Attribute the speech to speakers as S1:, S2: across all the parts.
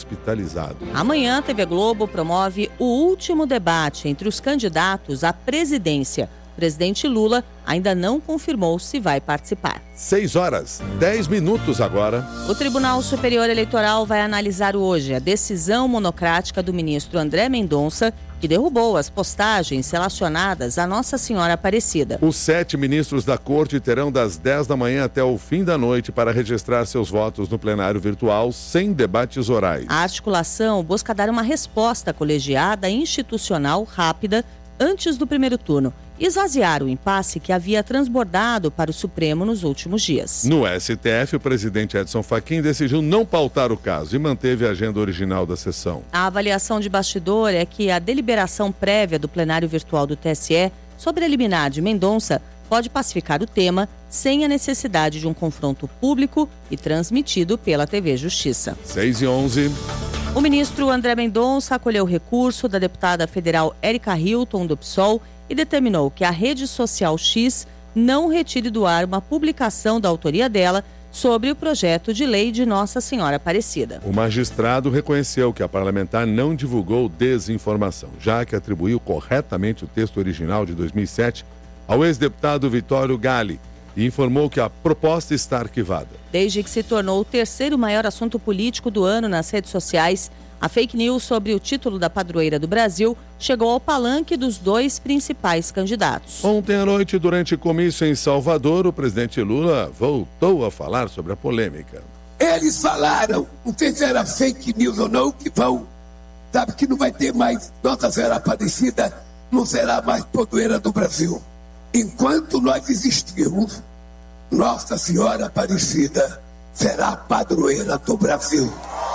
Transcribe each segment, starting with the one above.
S1: hospitalizado.
S2: Amanhã, a TV Globo promove o último debate entre os candidatos à presidência. O presidente Lula ainda não confirmou se vai participar.
S1: 6h10 agora.
S2: O Tribunal Superior Eleitoral vai analisar hoje a decisão monocrática do ministro André Mendonça, que derrubou as postagens relacionadas a Nossa Senhora Aparecida.
S1: Os 7 ministros da Corte terão das 10 da manhã até o fim da noite para registrar seus votos no plenário virtual sem debates orais.
S2: A articulação busca dar uma resposta colegiada e institucional rápida antes do primeiro turno e esvaziar o impasse que havia transbordado para o Supremo nos últimos dias.
S1: No STF, o presidente Edson Fachin decidiu não pautar o caso e manteve a agenda original da sessão.
S2: A avaliação de bastidor é que a deliberação prévia do plenário virtual do TSE sobre a liminar de Mendonça pode pacificar o tema sem a necessidade de um confronto público e transmitido pela TV Justiça.
S1: 6h11.
S2: O ministro André Mendonça acolheu o recurso da deputada federal Érica Hilton, do PSOL, e determinou que a rede social X não retire do ar uma publicação da autoria dela sobre o projeto de lei de Nossa Senhora Aparecida.
S1: O magistrado reconheceu que a parlamentar não divulgou desinformação, já que atribuiu corretamente o texto original de 2007 ao ex-deputado Vitório Galli e informou que a proposta está arquivada.
S2: Desde que se tornou o terceiro maior assunto político do ano nas redes sociais, a fake news sobre o título da padroeira do Brasil chegou ao palanque dos 2 principais candidatos.
S1: Ontem à noite, durante comício em Salvador, o presidente Lula voltou a falar sobre a polêmica.
S3: Eles falaram, não sei se era fake news ou não, que sabe que não vai ter mais Nossa Senhora Aparecida, não será mais padroeira do Brasil. Enquanto nós existirmos, Nossa Senhora Aparecida será a padroeira do Brasil.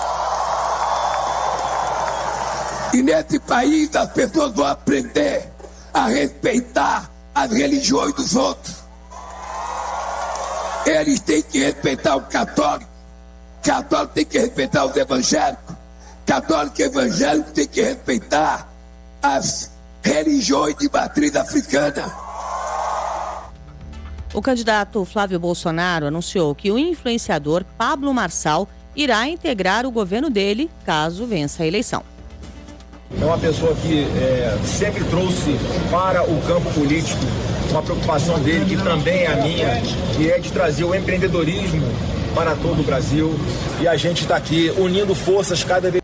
S3: E nesse país as pessoas vão aprender a respeitar as religiões dos outros. Eles têm que respeitar o católico tem que respeitar os evangélicos, católico e evangélico tem que respeitar as religiões de matriz africana.
S2: O candidato Flávio Bolsonaro anunciou que o influenciador Pablo Marçal irá integrar o governo dele caso vença a eleição.
S4: É uma pessoa que sempre trouxe para o campo político uma preocupação dele, que também é a minha, que é de trazer o empreendedorismo para todo o Brasil. E a gente está aqui unindo forças cada vez